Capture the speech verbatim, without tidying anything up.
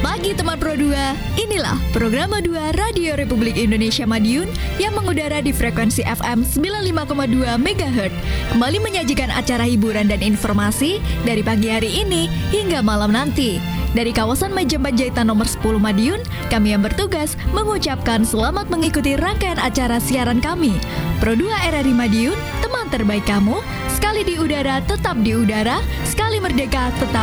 pagi teman Pro dua. Inilah program dua Radio Republik Indonesia Madiun yang mengudara di frekuensi F M sembilan puluh lima koma dua megahertz. Kembali menyajikan acara hiburan dan informasi dari pagi hari ini hingga malam nanti. Dari kawasan Majen Panjaitan nomor sepuluh Madiun, kami yang bertugas mengucapkan selamat mengikuti rangkaian acara siaran kami. Pro dua R R I Madiun, teman terbaik kamu, sekali di udara tetap di udara, sekali merdeka tetap